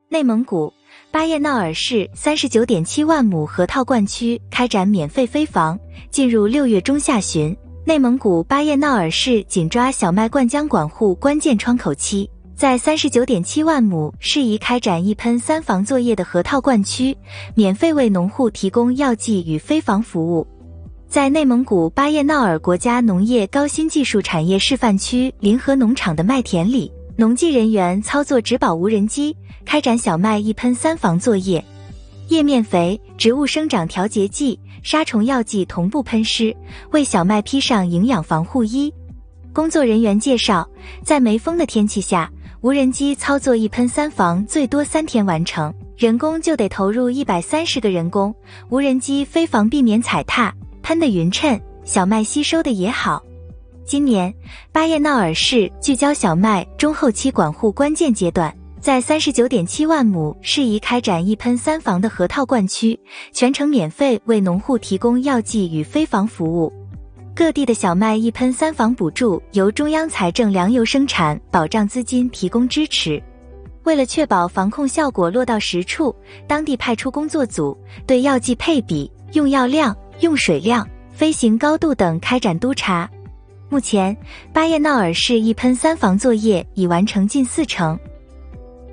内蒙古巴彦淖尔市 39.7 万亩河套灌区开展免费飞防。进入6月中下旬，内蒙古巴彦淖尔市紧抓小麦灌浆管护关键窗口期，在 39.7 万亩适宜开展一喷三防作业的河套灌区，免费为农户提供药剂与飞防服务。在内蒙古巴彦淖尔国家农业高新技术产业示范区临河农场的麦田里，农技人员操作植保无人机，开展小麦一喷三防作业。叶面肥、植物生长调节剂、杀虫药剂同步喷施，为小麦披上营养防护衣。工作人员介绍，在没风的天气下，无人机操作一喷三防最多3天完成，人工就得投入130个人工。无人机飞防避免踩踏，喷得匀称，小麦吸收的也好。今年巴彦淖尔市聚焦小麦中后期管护关键阶段，在 39.7 万亩适宜开展一喷三防的河套灌区，全程免费为农户提供药剂与飞防服务。各地的小麦一喷三防补助由中央财政粮油生产保障资金提供支持。为了确保防控效果落到实处，当地派出工作组对药剂配比、用药量、用水量、飞行高度等开展督查。目前巴彦淖尔市一喷三防作业已完成近40%，